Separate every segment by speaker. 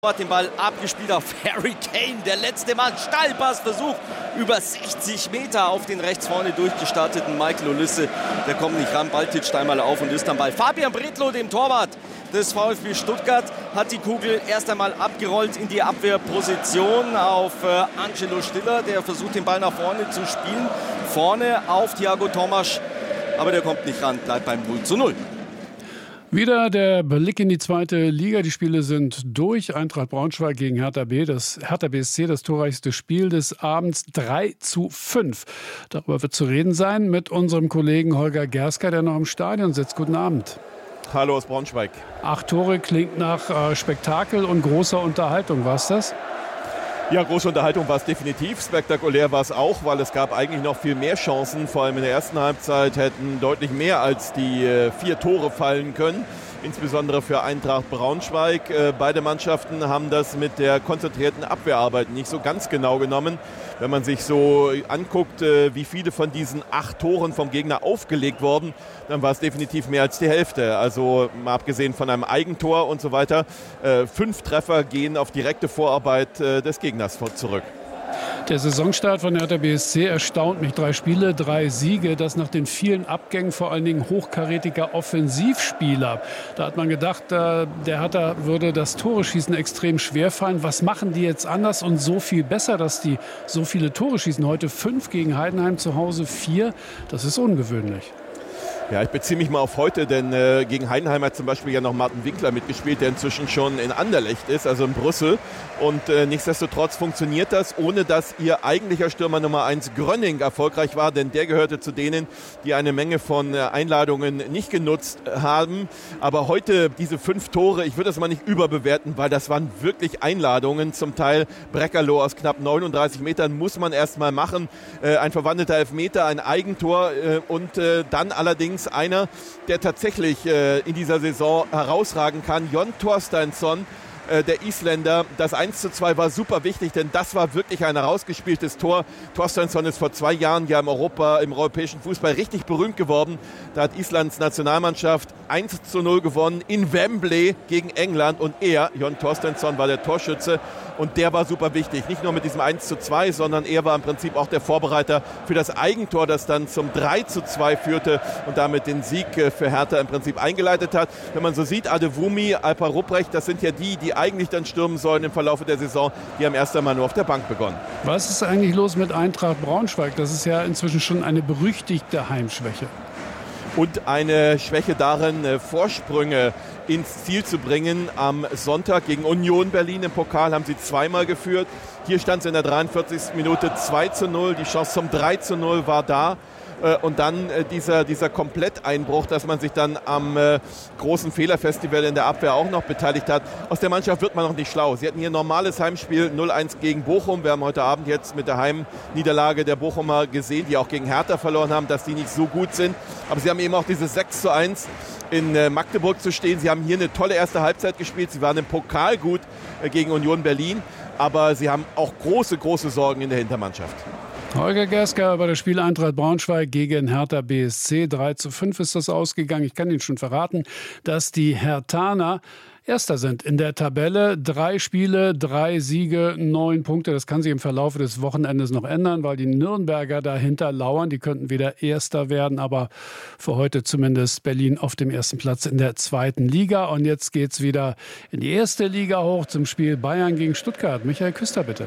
Speaker 1: Hat den Ball abgespielt auf Harry Kane, der letzte Mann, Steilpassversuch über 60 Meter auf den rechts vorne durchgestarteten Michael Olise. Der kommt nicht ran, Ball titscht einmal auf und ist am Ball. Fabian Bredlow, dem Torwart des VfB Stuttgart, hat die Kugel erst einmal abgerollt in die Abwehrposition auf Angelo Stiller. Der versucht den Ball nach vorne zu spielen, vorne auf Thiago Tomasch, aber der kommt nicht ran, bleibt beim 0:0.
Speaker 2: Wieder der Blick in die zweite Liga. Die Spiele sind durch. Eintracht Braunschweig gegen Hertha BSC, das torreichste Spiel des Abends, 3:5. Darüber wird zu reden sein mit unserem Kollegen Holger Gersker, der noch im Stadion sitzt. Guten Abend.
Speaker 3: Hallo aus Braunschweig.
Speaker 2: 8 Tore klingt nach Spektakel und großer Unterhaltung. War's das?
Speaker 3: Ja, große Unterhaltung war es definitiv. Spektakulär war es auch, weil es gab eigentlich noch viel mehr Chancen. Vor allem in der ersten Halbzeit hätten deutlich mehr als die 4 Tore fallen können. Insbesondere für Eintracht Braunschweig. Beide Mannschaften haben das mit der konzentrierten Abwehrarbeit nicht so ganz genau genommen. Wenn man sich so anguckt, wie viele von diesen 8 Toren vom Gegner aufgelegt wurden, dann war es definitiv mehr als die Hälfte. Also mal abgesehen von einem Eigentor und so weiter. 5 Treffer gehen auf direkte Vorarbeit des Gegners zurück.
Speaker 2: Der Saisonstart von Hertha BSC erstaunt mich. 3 Spiele, 3 Siege. Das nach den vielen Abgängen, vor allen Dingen hochkarätiger Offensivspieler. Da hat man gedacht, der Hertha würde das Tore-Schießen extrem schwer fallen. Was machen die jetzt anders und so viel besser, dass die so viele Tore schießen? Heute 5 gegen Heidenheim, zu Hause 4. Das ist ungewöhnlich.
Speaker 3: Ja, ich beziehe mich mal auf heute, denn gegen Heidenheim hat zum Beispiel ja noch Martin Winkler mitgespielt, der inzwischen schon in Anderlecht ist, also in Brüssel. Und nichtsdestotrotz funktioniert das, ohne dass ihr eigentlicher Stürmer Nummer 1 Grönning erfolgreich war, denn der gehörte zu denen, die eine Menge von Einladungen nicht genutzt haben. Aber heute diese 5 Tore, ich würde das mal nicht überbewerten, weil das waren wirklich Einladungen, zum Teil Breckerloh aus knapp 39 Metern muss man erst mal machen. Ein verwandelter Elfmeter, ein Eigentor und dann allerdings einer, der tatsächlich in dieser Saison herausragen kann. Jon Torsteinsson, der Isländer. Das 1:2 war super wichtig, denn das war wirklich ein herausgespieltes Tor. Torsteinsson ist vor 2 Jahren ja im europäischen Fußball richtig berühmt geworden. Da hat Islands Nationalmannschaft 1:0 gewonnen in Wembley gegen England und Jon Torsteinsson, war der Torschütze. Und der war super wichtig, nicht nur mit diesem 1:2, sondern er war im Prinzip auch der Vorbereiter für das Eigentor, das dann zum 3:2 führte und damit den Sieg für Hertha im Prinzip eingeleitet hat. Wenn man so sieht, Adewumi, Alper Rupprecht, das sind ja die eigentlich dann stürmen sollen im Verlauf der Saison, die haben erst einmal nur auf der Bank begonnen.
Speaker 2: Was ist eigentlich los mit Eintracht Braunschweig? Das ist ja inzwischen schon eine berüchtigte Heimschwäche.
Speaker 3: Und eine Schwäche darin, Vorsprünge ins Ziel zu bringen. Am Sonntag gegen Union Berlin im Pokal haben sie 2-mal geführt. Hier stand es in der 43. Minute 2:0. Die Chance zum 3:0 war da. Und dann dieser Kompletteinbruch, dass man sich dann am großen Fehlerfestival in der Abwehr auch noch beteiligt hat. Aus der Mannschaft wird man noch nicht schlau. Sie hatten hier ein normales Heimspiel 0:1 gegen Bochum. Wir haben heute Abend jetzt mit der Heimniederlage der Bochumer gesehen, die auch gegen Hertha verloren haben, dass die nicht so gut sind. Aber sie haben eben auch dieses 6:1 in Magdeburg zu stehen. Sie haben hier eine tolle erste Halbzeit gespielt. Sie waren im Pokal gut gegen Union Berlin. Aber sie haben auch große, große Sorgen in der Hintermannschaft.
Speaker 2: Holger Gersker bei der Spiel Eintracht Braunschweig gegen Hertha BSC. 3:5 ist das ausgegangen. Ich kann Ihnen schon verraten, dass die Herthaner Erster sind in der Tabelle. 3 Spiele, 3 Siege, 9 Punkte. Das kann sich im Verlauf des Wochenendes noch ändern, weil die Nürnberger dahinter lauern. Die könnten wieder Erster werden, aber für heute zumindest Berlin auf dem ersten Platz in der zweiten Liga. Und jetzt geht's wieder in die erste Liga hoch zum Spiel Bayern gegen Stuttgart. Michael Küster, bitte.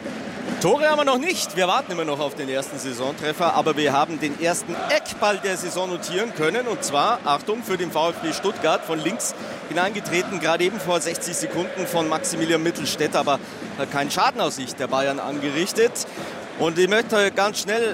Speaker 1: Tore haben wir noch nicht. Wir warten immer noch auf den ersten Saisontreffer. Aber wir haben den ersten Eckball der Saison notieren können. Und zwar, Achtung, für den VfB Stuttgart von links hineingetreten. Gerade eben vor 60 Sekunden von Maximilian Mittelstädt. Aber hat keinen Schaden aus Sicht der Bayern angerichtet. Und ich möchte ganz schnell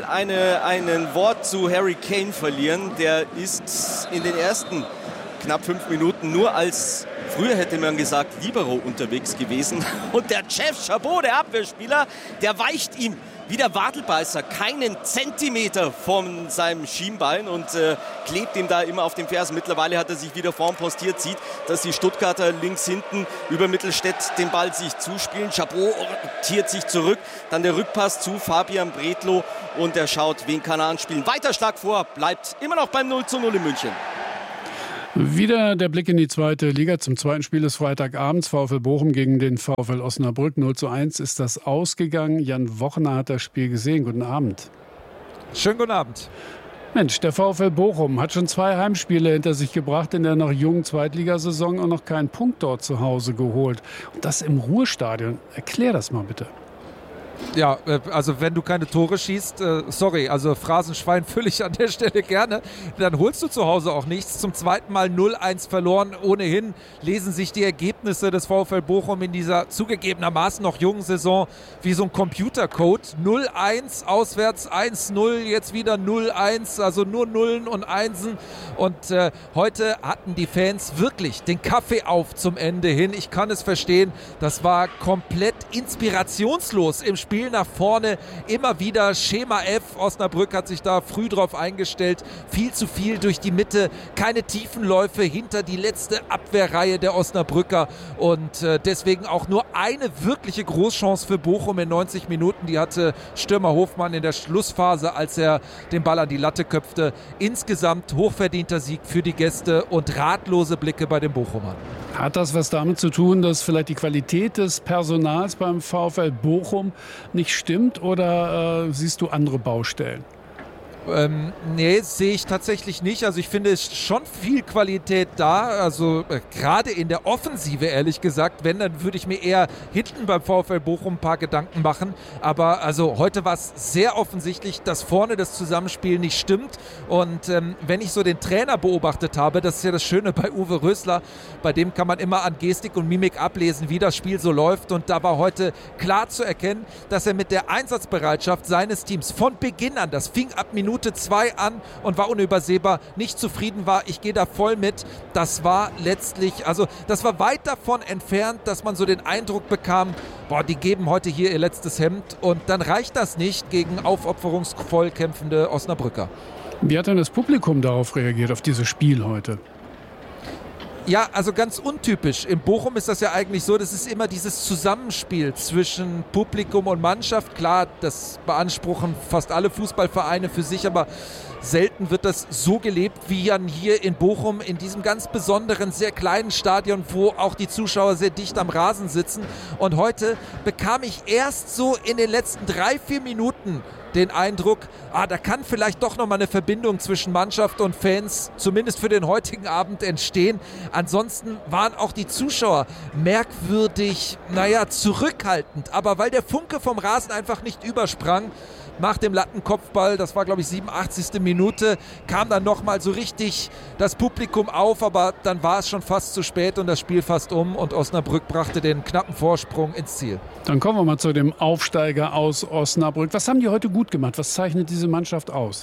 Speaker 1: ein Wort zu Harry Kane verlieren. Der ist in den ersten knapp 5 Minuten nur als, früher hätte man gesagt, Libero unterwegs gewesen. Und der Jeff Chabot, der Abwehrspieler, der weicht ihm wie der Wadelbeißer keinen Zentimeter von seinem Schienbein und klebt ihm da immer auf den Fersen. Mittlerweile hat er sich wieder vorn postiert, sieht, dass die Stuttgarter links hinten über Mittelstädt den Ball sich zuspielen. Chabot orientiert sich zurück, dann der Rückpass zu Fabian Bredlow und er schaut, wen kann er anspielen. Weiter Schlag vor, bleibt immer noch beim 0:0 in München.
Speaker 2: Wieder der Blick in die zweite Liga. Zum zweiten Spiel des Freitagabends. VfL Bochum gegen den VfL Osnabrück. 0:1 ist das ausgegangen. Jan Wochner hat das Spiel gesehen. Guten Abend.
Speaker 4: Schönen guten Abend.
Speaker 2: Mensch, der VfL Bochum hat schon 2 Heimspiele hinter sich gebracht in der noch jungen Zweitligasaison und noch keinen Punkt dort zu Hause geholt. Und das im Ruhrstadion. Erklär das mal bitte.
Speaker 4: Ja, also wenn du keine Tore schießt, sorry, also Phrasenschwein fülle ich an der Stelle gerne, dann holst du zu Hause auch nichts. Zum zweiten Mal 0:1 verloren. Ohnehin lesen sich die Ergebnisse des VfL Bochum in dieser zugegebenermaßen noch jungen Saison wie so ein Computercode. 0:1 auswärts, 1:0, jetzt wieder 0:1, also nur Nullen und Einsen. Und heute hatten die Fans wirklich den Kaffee auf zum Ende hin. Ich kann es verstehen, das war komplett inspirationslos im Spiel nach vorne, immer wieder Schema F. Osnabrück hat sich da früh drauf eingestellt, viel zu viel durch die Mitte, keine Tiefenläufe hinter die letzte Abwehrreihe der Osnabrücker und deswegen auch nur eine wirkliche Großchance für Bochum in 90 Minuten, die hatte Stürmer Hofmann in der Schlussphase, als er den Ball an die Latte köpfte. Insgesamt hochverdienter Sieg für die Gäste und ratlose Blicke bei den Bochumern.
Speaker 2: Hat das was damit zu tun, dass vielleicht die Qualität des Personals beim VfL Bochum nicht stimmt oder siehst du andere Baustellen?
Speaker 4: Nee, sehe ich tatsächlich nicht. Also ich finde, es ist schon viel Qualität da. Also gerade in der Offensive, ehrlich gesagt. Wenn, dann würde ich mir eher hinten beim VfL Bochum ein paar Gedanken machen. Aber also heute war es sehr offensichtlich, dass vorne das Zusammenspiel nicht stimmt. Und wenn ich so den Trainer beobachtet habe, das ist ja das Schöne bei Uwe Rösler, bei dem kann man immer an Gestik und Mimik ablesen, wie das Spiel so läuft. Und da war heute klar zu erkennen, dass er mit der Einsatzbereitschaft seines Teams von Beginn an, das fing ab Minute 2 an und war unübersehbar, nicht zufrieden war. Ich gehe da voll mit. Das war letztlich, also das war weit davon entfernt, dass man so den Eindruck bekam, boah, die geben heute hier ihr letztes Hemd und dann reicht das nicht gegen aufopferungsvoll kämpfende Osnabrücker.
Speaker 2: Wie hat denn das Publikum darauf reagiert, auf dieses Spiel heute?
Speaker 4: Ja, also ganz untypisch. In Bochum ist das ja eigentlich so, das ist immer dieses Zusammenspiel zwischen Publikum und Mannschaft. Klar, das beanspruchen fast alle Fußballvereine für sich, aber selten wird das so gelebt wie hier in Bochum, in diesem ganz besonderen, sehr kleinen Stadion, wo auch die Zuschauer sehr dicht am Rasen sitzen. Und heute bekam ich erst so in den letzten 3-4 Minuten den Eindruck, da kann vielleicht doch nochmal eine Verbindung zwischen Mannschaft und Fans, zumindest für den heutigen Abend, entstehen. Ansonsten waren auch die Zuschauer merkwürdig, zurückhaltend. Aber weil der Funke vom Rasen einfach nicht übersprang, nach dem Lattenkopfball, das war glaube ich 87. Minute, kam dann nochmal so richtig das Publikum auf, aber dann war es schon fast zu spät und das Spiel fast um und Osnabrück brachte den knappen Vorsprung ins Ziel.
Speaker 2: Dann kommen wir mal zu dem Aufsteiger aus Osnabrück. Was haben die heute gut gemacht? Was zeichnet diese Mannschaft aus?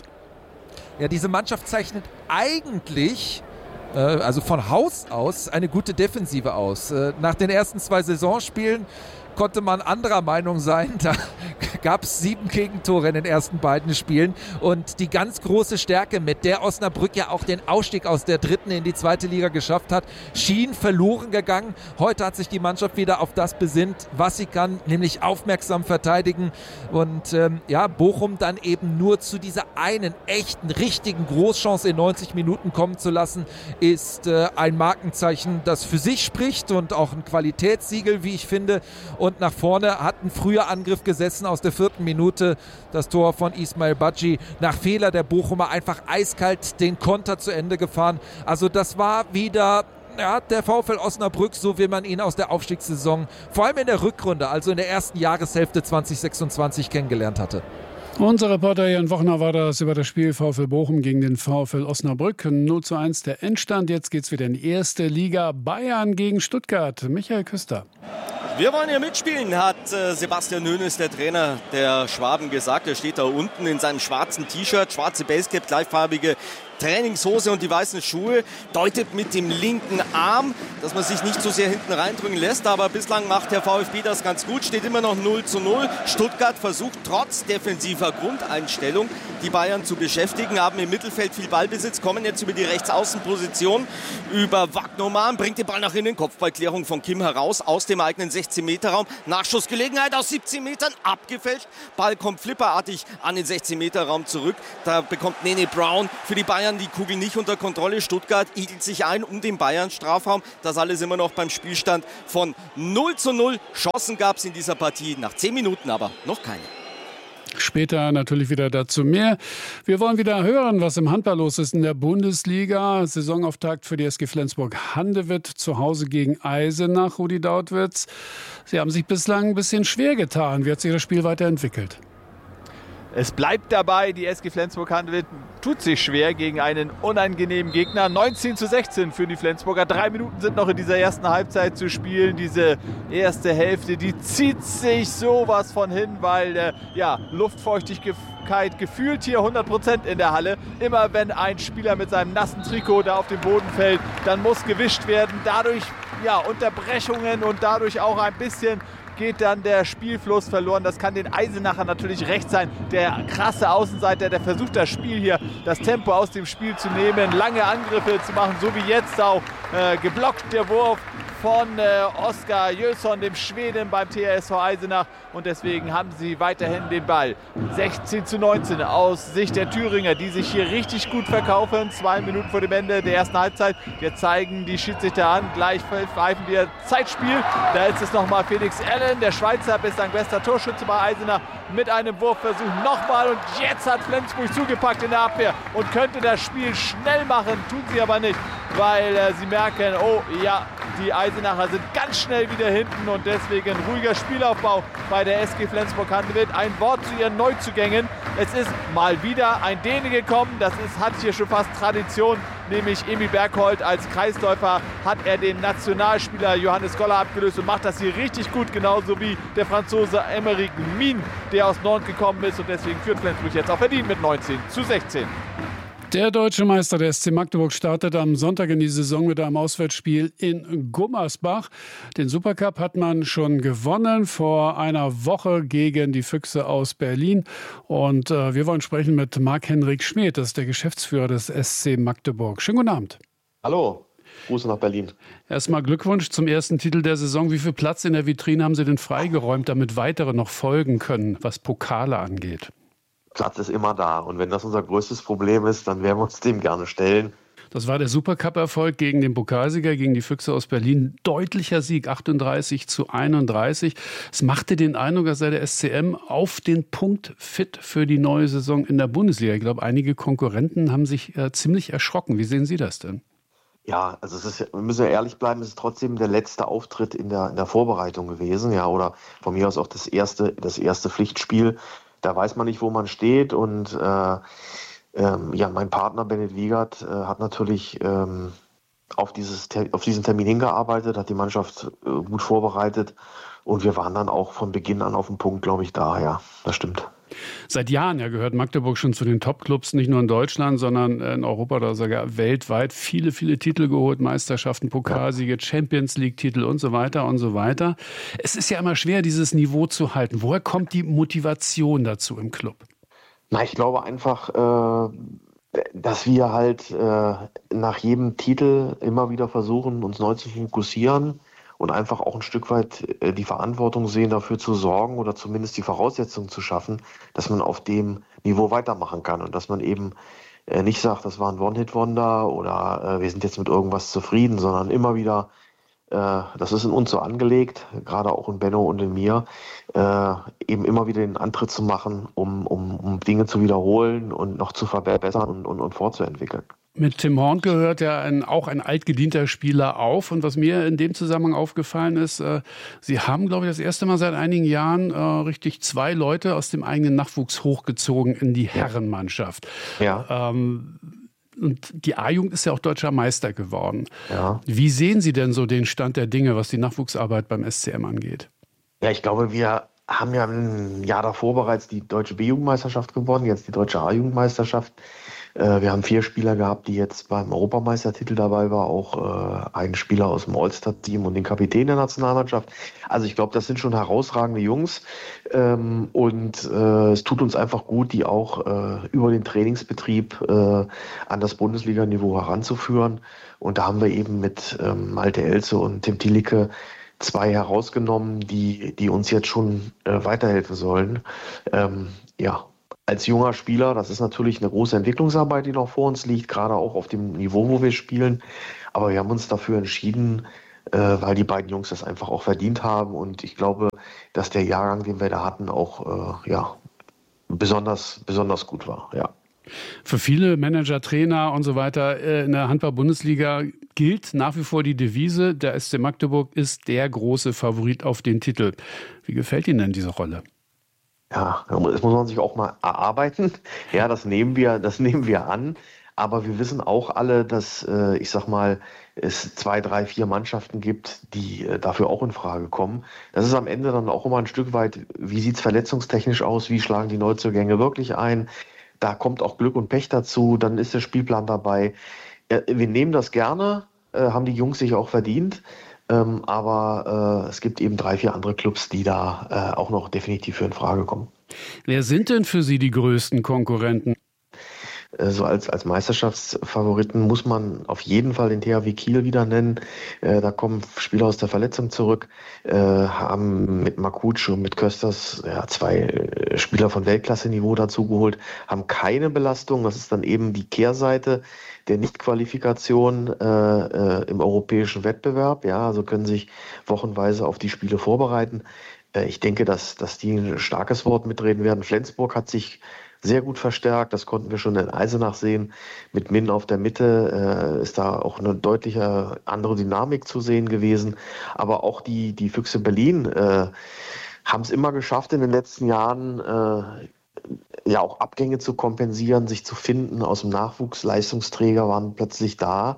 Speaker 4: Ja, diese Mannschaft zeichnet eigentlich also von Haus aus eine gute Defensive aus. Nach den ersten 2 Saisonspielen konnte man anderer Meinung sein. Da gab es 7 Gegentore in den ersten beiden Spielen. Und die ganz große Stärke, mit der Osnabrück ja auch den Ausstieg aus der 3. in die 2. Liga geschafft hat, schien verloren gegangen. Heute hat sich die Mannschaft wieder auf das besinnt, was sie kann, nämlich aufmerksam verteidigen. Und Bochum dann eben nur zu dieser einen echten, richtigen Großchance in 90 Minuten kommen zu lassen, ist ein Markenzeichen, das für sich spricht und auch ein Qualitätssiegel, wie ich finde. Und nach vorne hat ein früher Angriff gesessen aus der 4. Minute. Das Tor von Ismail Badji. Nach Fehler der Bochumer einfach eiskalt den Konter zu Ende gefahren. Also das war wieder der VfL Osnabrück, so wie man ihn aus der Aufstiegssaison, vor allem in der Rückrunde, also in der ersten Jahreshälfte 2026 kennengelernt hatte.
Speaker 2: Unser Reporter Jan Wochner war das über das Spiel VfL Bochum gegen den VfL Osnabrück. 0:1 der Endstand. Jetzt geht's wieder in die 1. Liga. Bayern gegen Stuttgart. Michael Küster.
Speaker 1: Wir wollen hier mitspielen, hat Sebastian Hoeneß, der Trainer der Schwaben, gesagt. Er steht da unten in seinem schwarzen T-Shirt, schwarze Basecap, gleichfarbige Trainingshose und die weißen Schuhe, deutet mit dem linken Arm, dass man sich nicht so sehr hinten reindrücken lässt, aber bislang macht der VfB das ganz gut, steht immer noch 0:0. Stuttgart versucht trotz defensiver Grundeinstellung die Bayern zu beschäftigen, haben im Mittelfeld viel Ballbesitz, kommen jetzt über die Rechtsaußenposition, über Wagnermann, bringt den Ball nach innen, Kopfballklärung von Kim heraus, aus dem eigenen 16-Meter-Raum, Nachschussgelegenheit aus 17 Metern, abgefälscht, Ball kommt flipperartig an den 16-Meter-Raum zurück, da bekommt Nene Brown für die Bayern die Kugel nicht unter Kontrolle, Stuttgart igelt sich ein um den Bayern-Strafraum, das alles immer noch beim Spielstand von 0:0, Chancen gab es in dieser Partie, nach 10 Minuten aber noch keine.
Speaker 2: Später natürlich wieder dazu mehr. Wir wollen wieder hören, was im Handball los ist in der Bundesliga. Saisonauftakt für die SG Flensburg-Handewitt zu Hause gegen Eisenach, Rudi Dautwitz. Sie haben sich bislang ein bisschen schwer getan. Wie hat sich das Spiel weiterentwickelt?
Speaker 5: Es bleibt dabei, die SG Flensburg-Handewitt tut sich schwer gegen einen unangenehmen Gegner. 19:16 für die Flensburger. 3 Minuten sind noch in dieser ersten Halbzeit zu spielen. Diese erste Hälfte, die zieht sich sowas von hin, weil Luftfeuchtigkeit gefühlt hier 100% in der Halle. Immer wenn ein Spieler mit seinem nassen Trikot da auf den Boden fällt, dann muss gewischt werden. Dadurch Unterbrechungen und dadurch auch ein bisschen geht dann der Spielfluss verloren. Das kann den Eisenacher natürlich recht sein. Der krasse Außenseiter, der versucht das Spiel hier, das Tempo aus dem Spiel zu nehmen, lange Angriffe zu machen, so wie jetzt auch geblockt der Wurf von Oskar Jönsson, dem Schweden beim TSV Eisenach. Und deswegen haben sie weiterhin den Ball. 16:19 aus Sicht der Thüringer, die sich hier richtig gut verkaufen. 2 Minuten vor dem Ende der ersten Halbzeit. Jetzt zeigen die Schiedsrichter an. Gleich pfeifen wir Zeitspiel. Da ist es nochmal Felix Allen, der Schweizer, bislang bester Torschütze bei Eisenach, mit einem Wurfversuch nochmal. Und jetzt hat Flensburg zugepackt in der Abwehr und könnte das Spiel schnell machen. Tun sie aber nicht, weil sie merken, die Eisenacher sind ganz schnell wieder hinten und deswegen ruhiger Spielaufbau bei der SG Flensburg-Handewitt. Ein Wort zu ihren Neuzugängen. Es ist mal wieder ein Däne gekommen. Hat hier schon fast Tradition, nämlich Emil Bergholt. Als Kreisläufer hat er den Nationalspieler Johannes Goller abgelöst und macht das hier richtig gut, genauso wie der Franzose Aymeric Min, der aus Nantes gekommen ist. Und deswegen führt Flensburg jetzt auch verdient mit 19:16.
Speaker 2: Der deutsche Meister, der SC Magdeburg, startet am Sonntag in die Saison mit einem Auswärtsspiel in Gummersbach. Den Supercup hat man schon gewonnen vor einer Woche gegen die Füchse aus Berlin. Und wir wollen sprechen mit Marc-Henrik Schmid, das ist der Geschäftsführer des SC Magdeburg. Schönen guten Abend.
Speaker 6: Hallo, Grüße nach Berlin.
Speaker 2: Erstmal Glückwunsch zum ersten Titel der Saison. Wie viel Platz in der Vitrine haben Sie denn freigeräumt, damit weitere noch folgen können, was Pokale angeht?
Speaker 6: Platz ist immer da. Und wenn das unser größtes Problem ist, dann werden wir uns dem gerne stellen.
Speaker 2: Das war der Supercup-Erfolg gegen den Pokalsieger, gegen die Füchse aus Berlin. Deutlicher Sieg, 38:31. Es machte den Eindruck, als sei der SCM auf den Punkt fit für die neue Saison in der Bundesliga. Ich glaube, einige Konkurrenten haben sich ziemlich erschrocken. Wie sehen Sie das denn?
Speaker 6: Ja, also wir müssen ja ehrlich bleiben, es ist trotzdem der letzte Auftritt in der Vorbereitung gewesen. Ja, oder von mir aus auch das erste Pflichtspiel. Da weiß man nicht, wo man steht und mein Partner Bennett Wiegert hat natürlich auf diesen Termin hingearbeitet, hat die Mannschaft gut vorbereitet und wir waren dann auch von Beginn an auf dem Punkt, glaube ich, da. Ja, das stimmt.
Speaker 2: Seit Jahren gehört Magdeburg schon zu den Top-Clubs, nicht nur in Deutschland, sondern in Europa oder sogar weltweit. Viele, viele Titel geholt, Meisterschaften, Pokalsiege, Champions-League-Titel und so weiter und so weiter. Es ist ja immer schwer, dieses Niveau zu halten. Woher kommt die Motivation dazu im Club?
Speaker 6: Ich glaube einfach, dass wir halt nach jedem Titel immer wieder versuchen, uns neu zu fokussieren und einfach auch ein Stück weit die Verantwortung sehen, dafür zu sorgen oder zumindest die Voraussetzungen zu schaffen, dass man auf dem Niveau weitermachen kann und dass man eben nicht sagt, das war ein One-Hit-Wonder oder wir sind jetzt mit irgendwas zufrieden, sondern immer wieder, das ist in uns so angelegt, gerade auch in Benno und in mir, eben immer wieder den Antritt zu machen, um Dinge zu wiederholen und noch zu verbessern und fortzuentwickeln.
Speaker 2: Mit Tim Horn gehört ja auch ein altgedienter Spieler auf. Und was mir in dem Zusammenhang aufgefallen ist, Sie haben, glaube ich, das erste Mal seit einigen Jahren richtig 2 Leute aus dem eigenen Nachwuchs hochgezogen in die Herrenmannschaft.
Speaker 6: Ja.
Speaker 2: Und die A-Jugend ist ja auch deutscher Meister geworden.
Speaker 6: Ja.
Speaker 2: Wie sehen Sie denn so den Stand der Dinge, was die Nachwuchsarbeit beim SCM angeht?
Speaker 6: Ja, ich glaube, wir haben ja im Jahr davor bereits die deutsche B-Jugendmeisterschaft gewonnen, jetzt die deutsche A-Jugendmeisterschaft. Wir haben 4 Spieler gehabt, die jetzt beim Europameistertitel dabei waren, auch einen Spieler aus dem All-Star-Team und den Kapitän der Nationalmannschaft. Also ich glaube, das sind schon herausragende Jungs und es tut uns einfach gut, die auch über den Trainingsbetrieb an das Bundesliga-Niveau heranzuführen. Und da haben wir eben mit Malte Elze und Tim Thielicke 2 herausgenommen, die uns jetzt schon weiterhelfen sollen. Als junger Spieler, das ist natürlich eine große Entwicklungsarbeit, die noch vor uns liegt, gerade auch auf dem Niveau, wo wir spielen. Aber wir haben uns dafür entschieden, weil die beiden Jungs das einfach auch verdient haben. Und ich glaube, dass der Jahrgang, den wir da hatten, auch besonders gut war. Ja.
Speaker 2: Für viele Manager, Trainer und so weiter in der Handball-Bundesliga gilt nach wie vor die Devise, der SC Magdeburg ist der große Favorit auf den Titel. Wie gefällt Ihnen denn diese Rolle?
Speaker 6: Ja, das muss man sich auch mal erarbeiten. Ja, das nehmen wir an. Aber wir wissen auch alle, dass, es 2, 3, 4 Mannschaften gibt, die dafür auch in Frage kommen. Das ist am Ende dann auch immer ein Stück weit, wie sieht es verletzungstechnisch aus, wie schlagen die Neuzugänge wirklich ein. Da kommt auch Glück und Pech dazu, dann ist der Spielplan dabei. Wir nehmen das gerne, haben die Jungs sich auch verdient. Aber es gibt eben 3, 4 andere Clubs, die da auch noch definitiv für in Frage kommen.
Speaker 2: Wer sind denn für Sie die größten Konkurrenten?
Speaker 6: So als Meisterschaftsfavoriten muss man auf jeden Fall den THW Kiel wieder nennen. Da kommen Spieler aus der Verletzung zurück, haben mit Markuc und mit Kösters 2 Spieler von Weltklasse-Niveau dazugeholt, haben keine Belastung. Das ist dann eben die Kehrseite der Nichtqualifikation im europäischen Wettbewerb. Ja, also können sich wochenweise auf die Spiele vorbereiten. Ich denke, dass die ein starkes Wort mitreden werden. Flensburg hat sich sehr gut verstärkt, das konnten wir schon in Eisenach sehen. Mit Min auf der Mitte ist da auch eine deutliche andere Dynamik zu sehen gewesen. Aber auch die Füchse Berlin haben es immer geschafft in den letzten Jahren, auch Abgänge zu kompensieren, sich zu finden. Aus dem Nachwuchs Leistungsträger waren plötzlich da.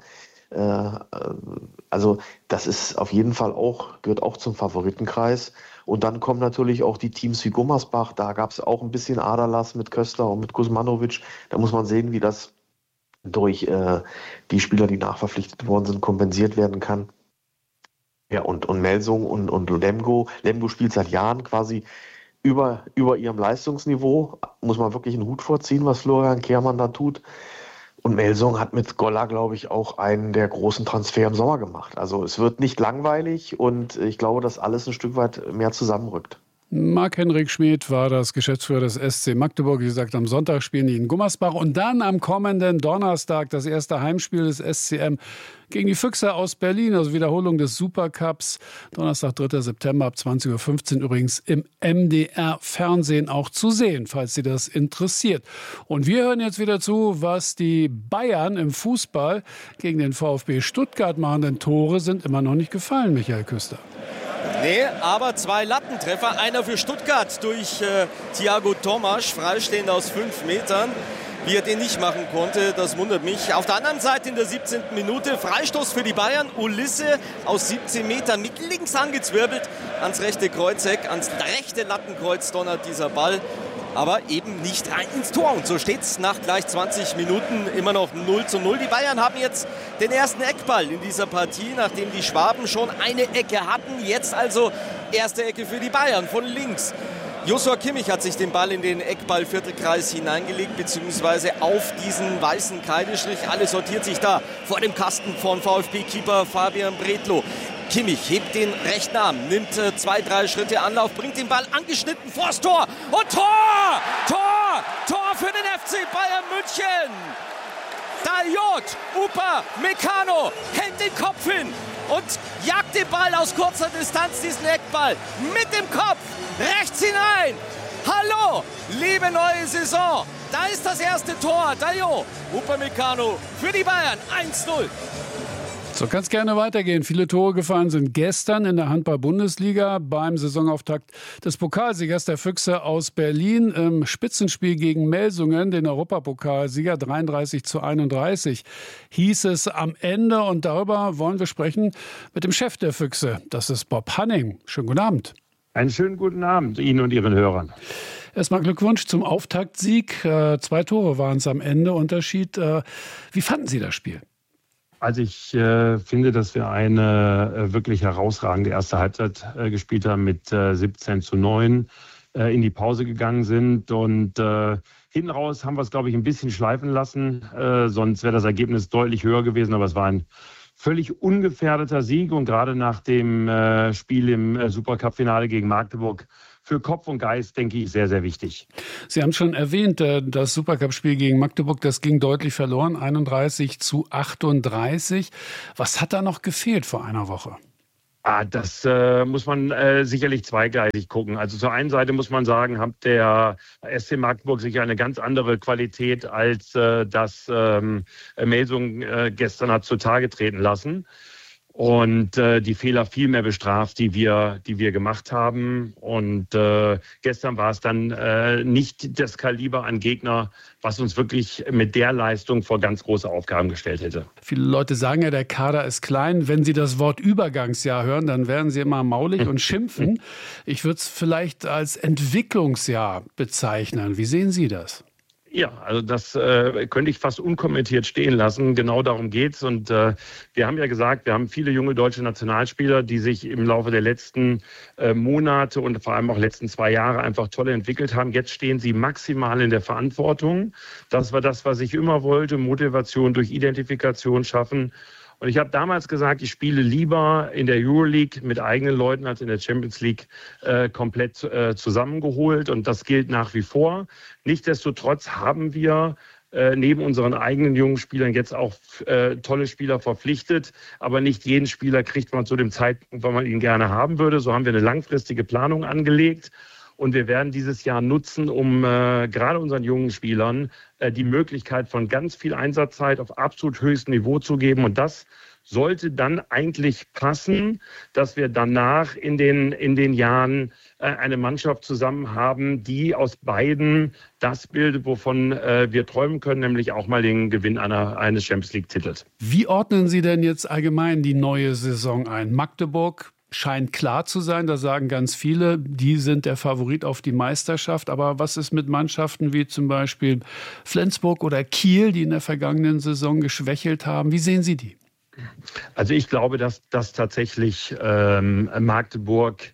Speaker 6: Also das ist auf jeden Fall gehört auch zum Favoritenkreis. Und dann kommen natürlich auch die Teams wie Gummersbach. Da gab es auch ein bisschen Aderlass mit Köster und mit Kuzmanovic. Da muss man sehen, wie das durch die Spieler, die nachverpflichtet worden sind, kompensiert werden kann. Ja, und Melsung und Lemgo. Lemgo spielt seit Jahren quasi über ihrem Leistungsniveau. Muss man wirklich einen Hut vorziehen, was Florian Kehrmann da tut. Und Melsung hat mit Golla, glaube ich, auch einen der großen Transfer im Sommer gemacht. Also es wird nicht langweilig und ich glaube, dass alles ein Stück weit mehr zusammenrückt.
Speaker 2: Marc-Henrik Schmid war das Geschäftsführer des SC Magdeburg. Wie gesagt, am Sonntag spielen die in Gummersbach und dann am kommenden Donnerstag das erste Heimspiel des SCM gegen die Füchse aus Berlin, also Wiederholung des Supercups. Donnerstag, 3. September ab 20.15 Uhr übrigens im MDR-Fernsehen auch zu sehen, falls Sie das interessiert. Und wir hören jetzt wieder zu, was die Bayern im Fußball gegen den VfB Stuttgart machen, denn Tore sind immer noch nicht gefallen, Michael Küster.
Speaker 1: Nee, aber 2 Lattentreffer. Einer für Stuttgart durch Thiago Tomasch, freistehend aus 5 Metern. Wie er den nicht machen konnte, das wundert mich. Auf der anderen Seite in der 17. Minute Freistoß für die Bayern. Ulisse aus 17 Metern mit links angezwirbelt ans rechte Kreuzeck, ans rechte Lattenkreuz donnert dieser Ball. Aber eben nicht rein ins Tor. Und so steht es nach gleich 20 Minuten immer noch 0:0. Die Bayern haben jetzt den ersten Eckball in dieser Partie, nachdem die Schwaben schon eine Ecke hatten. Jetzt also erste Ecke für die Bayern von links. Joshua Kimmich hat sich den Ball in den Eckball-Viertelkreis hineingelegt, beziehungsweise auf diesen weißen Kreidestrich. Alles sortiert sich da vor dem Kasten von VfB-Keeper Fabian Bredlow. Kimmich hebt den rechten Arm, nimmt 2, 3 Schritte Anlauf, bringt den Ball angeschnitten vors Tor und Tor! Tor! Tor für den FC Bayern München! Dayot, Upamecano hält den Kopf hin und jagt den Ball aus kurzer Distanz, diesen Eckball, mit dem Kopf rechts hinein. Hallo, liebe neue Saison, da ist das erste Tor. Dayot, Upamecano für die Bayern, 1:0.
Speaker 2: So kann es gerne weitergehen. Viele Tore gefallen sind gestern in der Handball-Bundesliga beim Saisonauftakt des Pokalsiegers der Füchse aus Berlin im Spitzenspiel gegen Melsungen, den Europapokalsieger 33:31 hieß es am Ende. Und darüber wollen wir sprechen mit dem Chef der Füchse. Das ist Bob Hanning. Schönen guten Abend.
Speaker 7: Einen schönen guten Abend Ihnen und Ihren Hörern.
Speaker 2: Erstmal Glückwunsch zum Auftaktsieg. 2 Tore waren es am Ende, Unterschied. Wie fanden Sie das Spiel?
Speaker 7: Also ich finde, dass wir eine wirklich herausragende erste Halbzeit gespielt haben mit 17:9, in die Pause gegangen sind und hinten raus haben wir es, glaube ich, ein bisschen schleifen lassen. Sonst wäre das Ergebnis deutlich höher gewesen, aber es war ein völlig ungefährdeter Sieg und gerade nach dem Spiel im Supercup-Finale gegen Magdeburg für Kopf und Geist, denke ich, sehr, sehr wichtig.
Speaker 2: Sie haben schon erwähnt, das Supercup-Spiel gegen Magdeburg, das ging deutlich verloren, 31:38. Was hat da noch gefehlt vor einer Woche?
Speaker 7: Das muss man sicherlich zweigleisig gucken. Also zur einen Seite muss man sagen, hat der SC Magdeburg sicher eine ganz andere Qualität, als das Melsung gestern hat zutage treten lassen. Und die Fehler viel mehr bestraft, die wir gemacht haben. Und gestern war es dann nicht das Kaliber an Gegner, was uns wirklich mit der Leistung vor ganz große Aufgaben gestellt hätte.
Speaker 2: Viele Leute sagen ja, der Kader ist klein. Wenn Sie das Wort Übergangsjahr hören, dann werden Sie immer maulig und schimpfen. Ich würde es vielleicht als Entwicklungsjahr bezeichnen. Wie sehen Sie das?
Speaker 7: Ja, also das könnte ich fast unkommentiert stehen lassen. Genau darum geht's. Und wir haben ja gesagt, wir haben viele junge deutsche Nationalspieler, die sich im Laufe der letzten Monate und vor allem auch letzten 2 Jahre einfach toll entwickelt haben. Jetzt stehen sie maximal in der Verantwortung. Das war das, was ich immer wollte. Motivation durch Identifikation schaffen. Und ich habe damals gesagt, ich spiele lieber in der Euroleague mit eigenen Leuten als in der Champions League komplett zusammengeholt. Und das gilt nach wie vor. Nichtsdestotrotz haben wir neben unseren eigenen jungen Spielern jetzt auch tolle Spieler verpflichtet. Aber nicht jeden Spieler kriegt man zu dem Zeitpunkt, wann man ihn gerne haben würde. So haben wir eine langfristige Planung angelegt. Und wir werden dieses Jahr nutzen, um gerade unseren jungen Spielern die Möglichkeit von ganz viel Einsatzzeit auf absolut höchstem Niveau zu geben. Und das sollte dann eigentlich passen, dass wir danach in den Jahren eine Mannschaft zusammen haben, die aus beiden das bildet, wovon wir träumen können, nämlich auch mal den Gewinn eines Champions-League-Titels.
Speaker 2: Wie ordnen Sie denn jetzt allgemein die neue Saison ein? Magdeburg scheint klar zu sein, da sagen ganz viele, die sind der Favorit auf die Meisterschaft. Aber was ist mit Mannschaften wie zum Beispiel Flensburg oder Kiel, die in der vergangenen Saison geschwächelt haben? Wie sehen Sie die?
Speaker 7: Also ich glaube, dass tatsächlich Magdeburg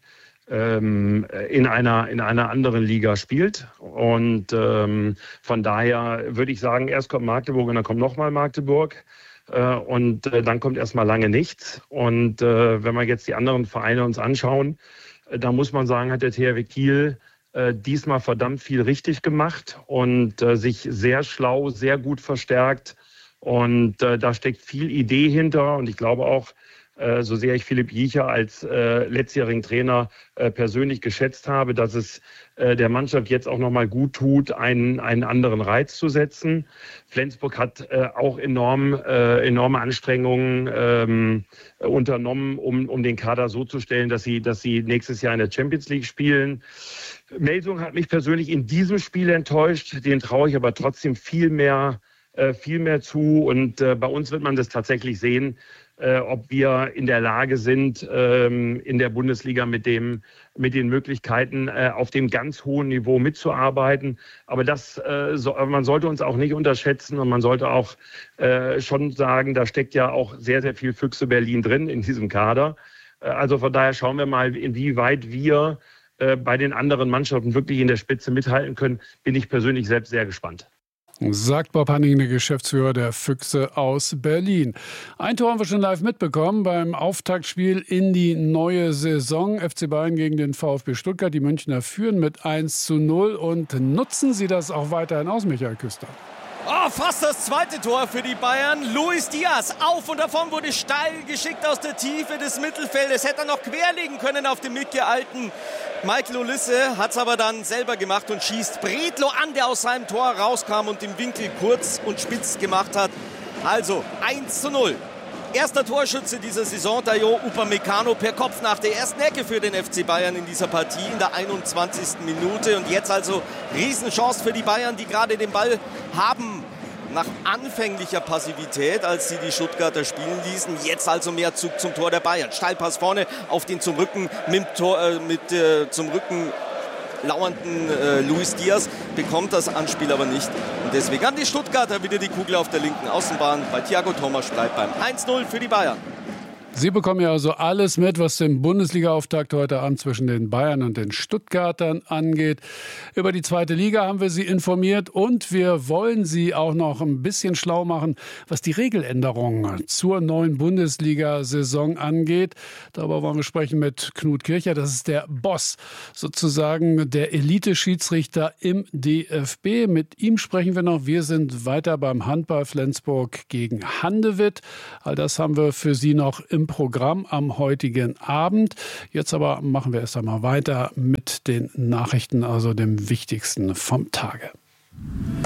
Speaker 7: in einer anderen Liga spielt. Und von daher würde ich sagen, erst kommt Magdeburg und dann kommt nochmal Magdeburg. Und dann kommt erstmal lange nichts. Und wenn wir jetzt die anderen Vereine uns anschauen, da muss man sagen, hat der THW Kiel diesmal verdammt viel richtig gemacht und sich sehr schlau, sehr gut verstärkt. Und da steckt viel Idee hinter. Und ich glaube auch, so sehr ich Philipp Jiecher als letztjährigen Trainer persönlich geschätzt habe, dass es der Mannschaft jetzt auch nochmal gut tut, einen anderen Reiz zu setzen. Flensburg hat auch enorme Anstrengungen unternommen, um den Kader so zu stellen, dass sie nächstes Jahr in der Champions League spielen. Melsung hat mich persönlich in diesem Spiel enttäuscht. Den traue ich aber trotzdem viel mehr zu. Und bei uns wird man das tatsächlich sehen, ob wir in der Lage sind, in der Bundesliga mit den Möglichkeiten auf dem ganz hohen Niveau mitzuarbeiten. Aber man sollte uns auch nicht unterschätzen und man sollte auch schon sagen, da steckt ja auch sehr, sehr viel Füchse Berlin drin in diesem Kader. Also von daher schauen wir mal, inwieweit wir bei den anderen Mannschaften wirklich in der Spitze mithalten können. Bin ich persönlich selbst sehr gespannt.
Speaker 2: Sagt Bob Hanning, der Geschäftsführer der Füchse aus Berlin. Ein Tor haben wir schon live mitbekommen beim Auftaktspiel in die neue Saison. FC Bayern gegen den VfB Stuttgart. Die Münchner führen mit 1:0 und nutzen sie das auch weiterhin aus, Michael Küster?
Speaker 1: Oh, fast das zweite Tor für die Bayern. Luis Diaz auf und davon wurde steil geschickt aus der Tiefe des Mittelfeldes. Hätte er noch querlegen können auf den mitgeeilten Michael Olisse. Hat es aber dann selber gemacht und schießt Bredlo an, der aus seinem Tor rauskam und den Winkel kurz und spitz gemacht hat. Also 1:0. Erster Torschütze dieser Saison, Dayo Upamecano, per Kopf nach der ersten Ecke für den FC Bayern in dieser Partie in der 21. Minute. Und jetzt also Riesenchance für die Bayern, die gerade den Ball haben. Nach anfänglicher Passivität, als sie die Stuttgarter spielen ließen. Jetzt also mehr Zug zum Tor der Bayern. Steilpass vorne auf den zum Rücken lauernden Luis Diaz, bekommt das Anspiel aber nicht. Und deswegen haben die Stuttgarter wieder die Kugel auf der linken Außenbahn. Bei Thiago Tomasch bleibt beim 1-0 für die Bayern.
Speaker 2: Sie bekommen ja also alles mit, was den Bundesliga-Auftakt heute Abend zwischen den Bayern und den Stuttgartern angeht. Über die zweite Liga haben wir Sie informiert und wir wollen Sie auch noch ein bisschen schlau machen, was die Regeländerungen zur neuen Bundesliga-Saison angeht. Darüber wollen wir sprechen mit Knut Kircher. Das ist der Boss, sozusagen der Elite-Schiedsrichter im DFB. Mit ihm sprechen wir noch. Wir sind weiter beim Handball Flensburg gegen Handewitt. All das haben wir für Sie noch im Programm am heutigen Abend. Jetzt aber machen wir erst einmal weiter mit den Nachrichten, also dem Wichtigsten vom Tage.